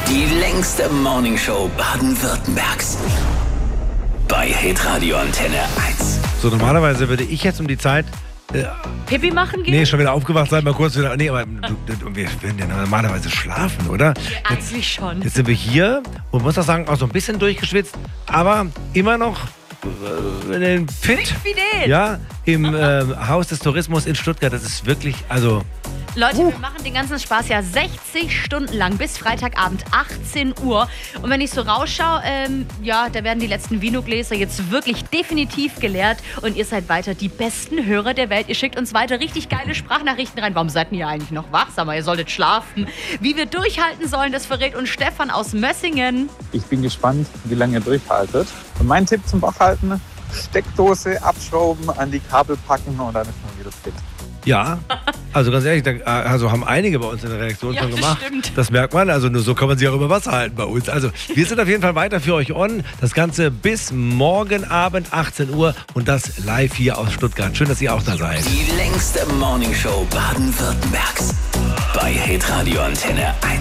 Die längste Morningshow Baden-Württembergs. Bei Hitradio Antenne 1. So, normalerweise würde ich jetzt um die Zeit... Pipi machen gehen? Nee, schon wieder aufgewacht sein, mal kurz wieder... Nee, aber wir würden ja normalerweise schlafen, oder? Ja, eigentlich schon. Jetzt sind wir hier und muss auch sagen, auch so ein bisschen durchgeschwitzt, aber immer noch fit. Fidel. Ja, im Haus des Tourismus in Stuttgart. Das ist wirklich, also... Leute, wir machen den ganzen Spaß ja 60 Stunden lang bis Freitagabend 18 Uhr. Und wenn ich so rausschaue, da werden die letzten Vinogläser jetzt wirklich definitiv geleert. Und ihr seid weiter die besten Hörer der Welt. Ihr schickt uns weiter richtig geile Sprachnachrichten rein. Warum seid ihr eigentlich noch wach? Sag mal, ihr solltet schlafen. Wie wir durchhalten sollen, das verrät uns Stefan aus Mössingen. Ich bin gespannt, wie lange ihr durchhaltet. Und mein Tipp zum Wachhalten: Steckdose abschrauben, an die Kabel packen und dann ist man wieder fit. Ja, also ganz ehrlich, also haben einige bei uns in der Redaktion schon gemacht. Stimmt. Das merkt man, also nur so kann man sich auch über Wasser halten bei uns. Also wir sind auf jeden Fall weiter für euch on. Das Ganze bis morgen Abend 18 Uhr und das live hier aus Stuttgart. Schön, dass ihr auch da seid. Die längste Morningshow Baden-Württembergs. Bei Hitradio Antenne 1.